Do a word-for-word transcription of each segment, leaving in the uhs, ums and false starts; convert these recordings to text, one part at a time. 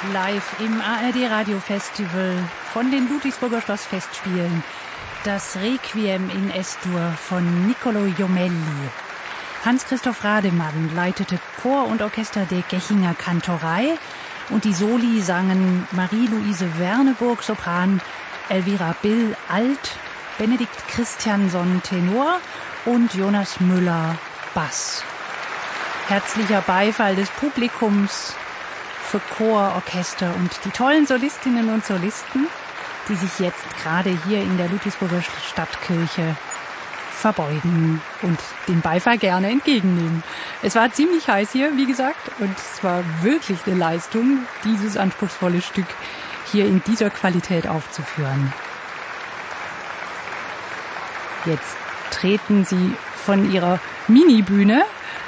live im A R D Radiofestival von den Ludwigsburger Schlossfestspielen. Das Requiem in S-Dur von Niccolò Jommelli. Hans-Christoph Rademann leitete Chor und Orchester der Gechinger Kantorei und die Soli sangen Marie-Louise Werneburg Sopran, Elvira Bill Alt, Benedikt Christiansson Tenor und Jonas Müller Bass. Herzlicher Beifall des Publikums für Chor, Orchester und die tollen Solistinnen und Solisten, die sich jetzt gerade hier in der Ludwigsburger Stadtkirche verbeugen und den Beifall gerne entgegennehmen. Es war ziemlich heiß hier, wie gesagt, und es war wirklich eine Leistung, dieses anspruchsvolle Stück hier in dieser Qualität aufzuführen. Jetzt treten sie von ihrer Minibühne.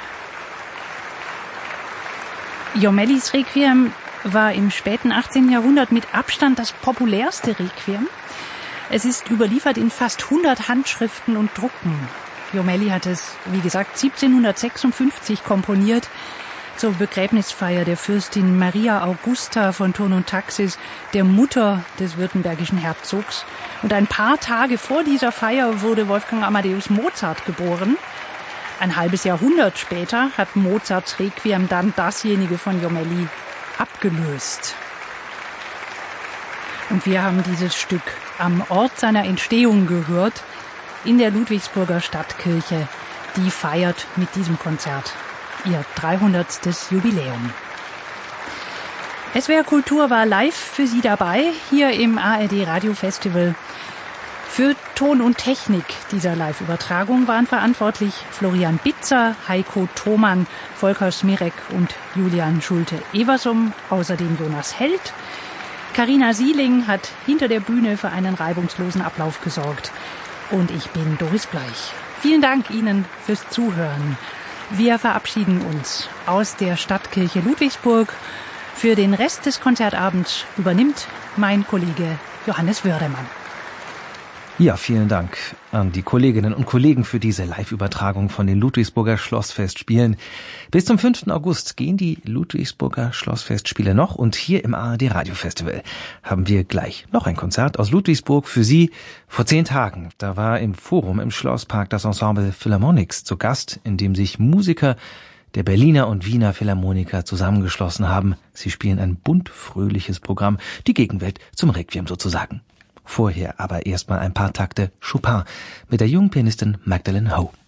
Jommellis Requiem war im späten achtzehnten Jahrhundert mit Abstand das populärste Requiem. Es ist überliefert in fast hundert Handschriften und Drucken. Jommelli hat es, wie gesagt, siebzehnhundertsechsundfünfzig komponiert zur Begräbnisfeier der Fürstin Maria Augusta von Thurn und Taxis, der Mutter des württembergischen Herzogs. Und ein paar Tage vor dieser Feier wurde Wolfgang Amadeus Mozart geboren. Ein halbes Jahrhundert später hat Mozarts Requiem dann dasjenige von Jommelli abgelöst. Und wir haben dieses Stück am Ort seiner Entstehung gehört, in der Ludwigsburger Stadtkirche. Die feiert mit diesem Konzert ihr dreihundertstes Jubiläum. S W R Kultur war live für Sie dabei, hier im A R D Radiofestival. Für Ton und Technik dieser Live-Übertragung waren verantwortlich Florian Bitzer, Heiko Thomann, Volker Smirek und Julian Schulte-Eversum, außerdem Jonas Held. Carina Sieling hat hinter der Bühne für einen reibungslosen Ablauf gesorgt. Und ich bin Doris Bleich. Vielen Dank Ihnen fürs Zuhören. Wir verabschieden uns aus der Stadtkirche Ludwigsburg. Für den Rest des Konzertabends übernimmt mein Kollege Johannes Wördemann. Ja, vielen Dank an die Kolleginnen und Kollegen für diese Live-Übertragung von den Ludwigsburger Schlossfestspielen. Bis zum fünften August gehen die Ludwigsburger Schlossfestspiele noch und hier im A R D Radiofestival haben wir gleich noch ein Konzert aus Ludwigsburg für Sie. Vor zehn Tagen, da war im Forum im Schlosspark das Ensemble Philharmonics zu Gast, in dem sich Musiker der Berliner und Wiener Philharmoniker zusammengeschlossen haben. Sie spielen ein bunt fröhliches Programm, die Gegenwelt zum Requiem sozusagen. Vorher aber erstmal ein paar Takte Chopin mit der jungen Pianistin Magdalene Ho.